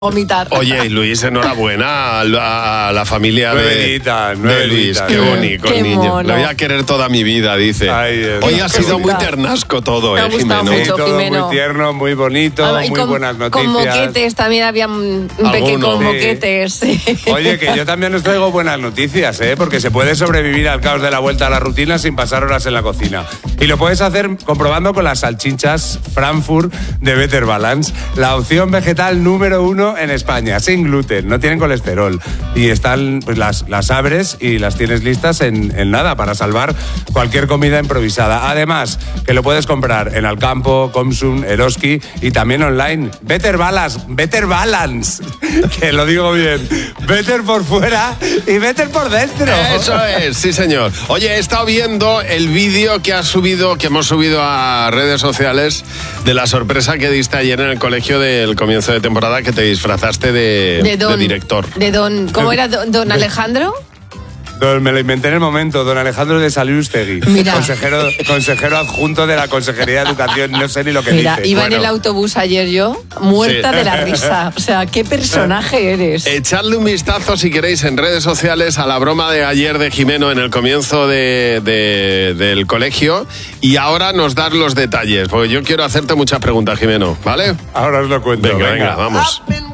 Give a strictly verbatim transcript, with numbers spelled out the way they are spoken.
vomitar. Oye, Luis, enhorabuena a la, a la familia Nuevita, de, nuevita, de Luis. Qué nuevita. bonito, Qué niño. mono. Lo voy a querer toda mi vida, dice. Ay, Dios. Hoy ha Qué sido muy bonita. ternasco todo, Me ha eh, gustado Jimeno. Sí, mucho. todo Jimeno. muy tierno, muy bonito, Ah, y muy con, buenas con noticias. moquetes también había un peque Alguno. con Sí. moquetes. Sí. Oye, que yo también os traigo buenas noticias, ¿eh? Porque se puede sobrevivir al caos de la vuelta a la rutina sin pasar horas en la cocina. Y lo puedes hacer comprobando con las salchichas Frankfurt de Better Balance, la opción vegetal número uno en España, sin gluten, no tienen colesterol. Y están, pues las, las abres y las tienes listas en, en nada para salvar cualquier comida improvisada. Además, que lo puedes comprar en Alcampo, Consum, Eroski y también online. Better Balance, Better Balance, que lo digo bien. Better por fuera y better por dentro. Eso es, sí señor. Oye, he estado viendo el vídeo que has subido, que hemos subido a redes sociales de la sorpresa que diste ayer en el colegio del comienzo de temporada, que te disfrazaste de, De don. de director. De don. ¿Cómo era? ¿Don, don Alejandro? Don- me lo inventé en el momento, don Alejandro de Saliustegui, Mira. consejero, consejero adjunto de la Consejería de Educación, no sé ni lo que Mira, dice. iba en Bueno, el autobús ayer yo, muerta Sí. de la risa. O sea, qué personaje eres. Echadle un vistazo si queréis en redes sociales a la broma de ayer de Jimeno en el comienzo de, de- del colegio, y ahora nos das los detalles, porque yo quiero hacerte muchas preguntas, Jimeno, ¿vale? ahora os lo cuento. Venga, venga, vamos.